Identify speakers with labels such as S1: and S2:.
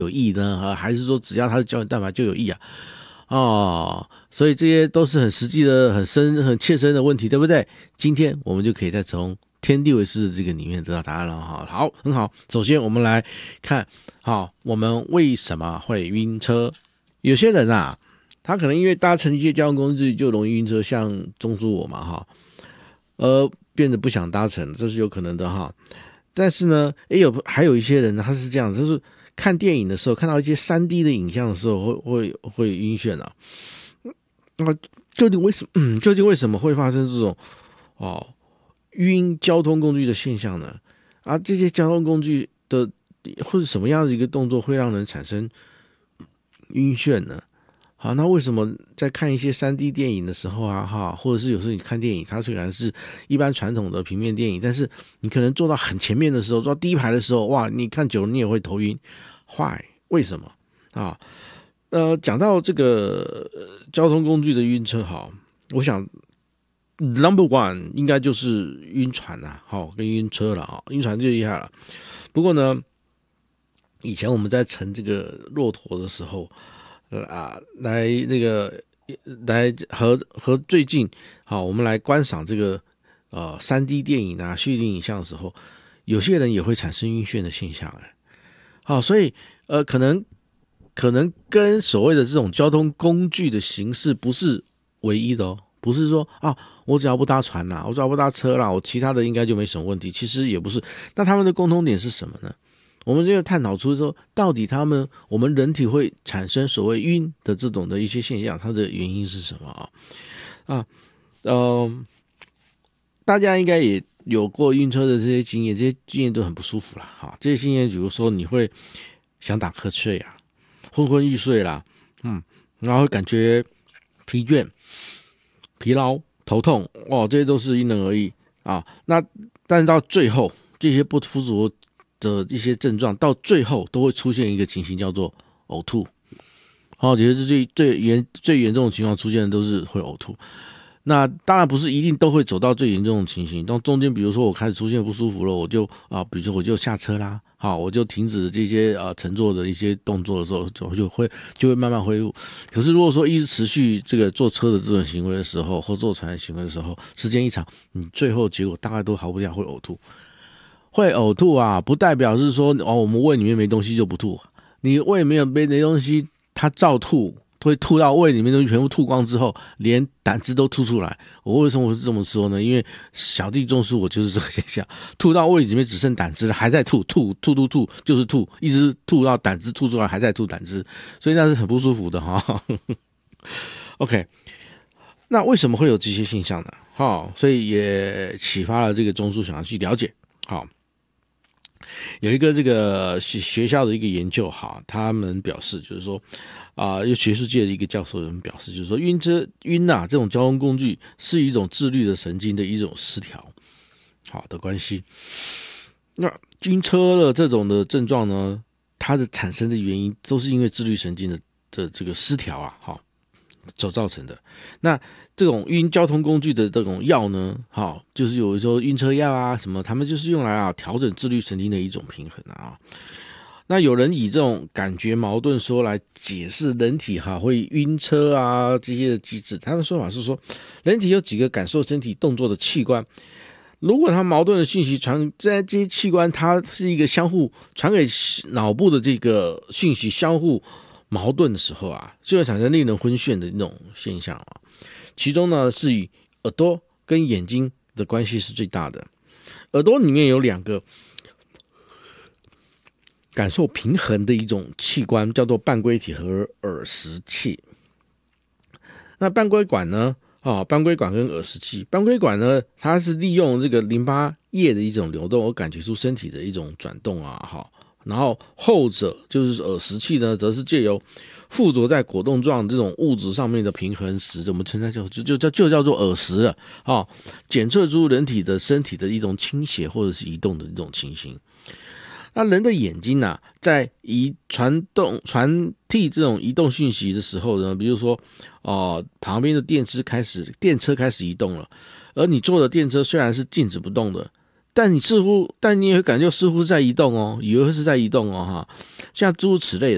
S1: 有益呢？还是说只要它是胶原蛋白就有益啊？所以这些都是很实际的、很切身的问题，对不对？今天我们就可以再从天地为师的这个里面得到答案了哈。好，很好。首先我们来看，我们为什么会晕车？有些人啊，他可能因为搭乘一些交通工具就容易晕车，像中珠我嘛变得不想搭乘，这是有可能的哈。但是呢，还有一些人他是这样，就是看电影的时候看到一些 3D 的影像的时候会晕眩啊。那究竟为什么会发生这种晕交通工具的现象呢？这些交通工具的或者什么样的一个动作会让人产生晕眩呢？好，那为什么在看一些 3D 电影的时候或者是有时候你看电影，它虽然是一般传统的平面电影，但是你可能坐到很前面的时候，坐到第一排的时候，哇，你看久了你也会头晕。Why？ 为什么讲到这个交通工具的晕车，我想 number one 应该就是晕船跟晕车了晕船就厉害了。不过呢，以前我们在乘这个骆驼的时候，来和最近我们来观赏这个3D 电影虚拟影像的时候，有些人也会产生晕眩的现象所以可能跟所谓的这种交通工具的形式不是唯一的不是说我只要不搭船我只要不搭车我其他的应该就没什么问题，其实也不是。那他们的共同点是什么呢？我们就要探讨出说，到底我们人体会产生所谓晕的这种的一些现象，它的原因是什么大家应该也有过晕车的这些经验，这些经验都很不舒服啦这些经验比如说你会想打瞌睡昏昏欲睡啦，然后感觉疲倦、疲劳、头痛这些都是因人而异但是到最后这些不舒服的一些症状到最后都会出现一个情形叫做呕吐其实是最严重的情况出现的都是会呕吐。那当然不是一定都会走到最严重的情形，当中间比如说我开始出现不舒服了，我就比如说我就下车啦我就停止这些乘坐的一些动作的时候，就会慢慢恢复。可是如果说一直持续这个坐车的这种行为的时候，或坐船的行为的时候，时间一长，你最后结果大概都逃不掉会呕吐。会呕吐不代表是说我们胃里面没东西就不吐，你胃没东西，它照吐，会吐到胃里面东西全部吐光之后，连胆汁都吐出来。我为什么会这么说呢？因为小弟中暑我就是这个现象，吐到胃里面只剩胆汁了，还在吐就是吐，一直吐到胆汁吐出来，还在吐胆汁，所以那是很不舒服的OK， 那为什么会有这些现象呢？所以也启发了这个中枢想要去了解。有一个这个学校的一个研究他们表示就是说有学术界的一个教授人表示就是说晕这种交通工具是一种自律的神经的一种失调的关系。那晕车的这种的症状呢，它的产生的原因都是因为自律神经的这个失调所造成的。那这种晕交通工具的这种药呢，就是有时候晕车药什么，他们就是用来调整自律神经的一种平衡那有人以这种感觉矛盾说来解释人体会晕车这些的机制。他的说法是说，人体有几个感受身体动作的器官，如果它矛盾的讯息传在这些器官，它是一个相互传给脑部的这个讯息相互矛盾的时候就会产生令人昏眩的那种现象其中呢，是以耳朵跟眼睛的关系是最大的。耳朵里面有两个感受平衡的一种器官，叫做半规体和耳石器。那半规管呢，半规管跟耳石器，半规管呢，它是利用这个淋巴液的一种流动而感觉出身体的一种转动然后后者就是耳石器呢，则是借由附着在果冻状这种物质上面的平衡石，我们称它就叫做耳石了检测出人体的身体的一种倾斜或者是移动的这种情形。那人的眼睛在传递这种移动讯息的时候呢，比如说旁边的电车开始移动了，而你坐的电车虽然是静止不动的，但你也会感觉似乎是在移动以为是在移动像诸如此类的